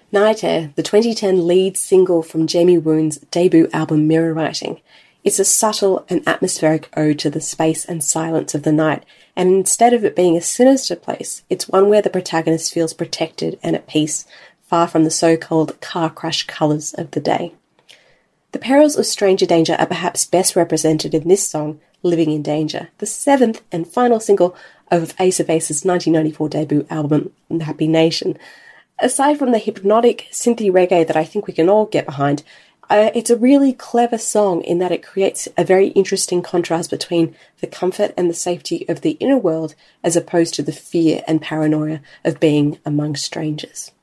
Night Air, the 2010 lead single from Jamie Woon's debut album Mirror Writing. It's a subtle and atmospheric ode to the space and silence of the night, and instead of it being a sinister place, it's one where the protagonist feels protected and at peace, far from the so-called car crash colours of the day. The perils of stranger danger are perhaps best represented in this song, Living in Danger, the seventh and final single of Ace of Base's 1994 debut album, Happy Nation. Aside from the hypnotic synthy reggae that I think we can all get behind, it's a really clever song in that it creates a very interesting contrast between the comfort and the safety of the inner world as opposed to the fear and paranoia of being among strangers.